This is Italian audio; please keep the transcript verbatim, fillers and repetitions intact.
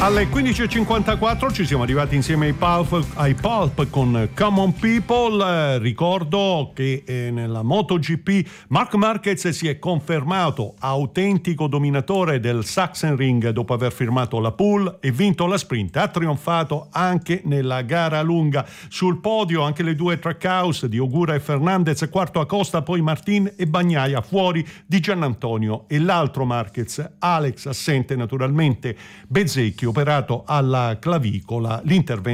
Alle quindici e cinquantaquattro ci siamo arrivati insieme ai Pulp, ai Pulp con Come On People. Eh, ricordo che eh, nella MotoGP Marc Marquez si è confermato autentico dominatore del Sachsenring dopo aver firmato la pole e vinto la sprint. Ha trionfato anche nella gara lunga. Sul podio anche le due Trackhouse di Ogura e Fernandez, quarto Acosta, poi Martin e Bagnaia, fuori di Giannantonio e l'altro Marquez, Alex, assente naturalmente Bezzecchi, operato alla clavicola. L'intervento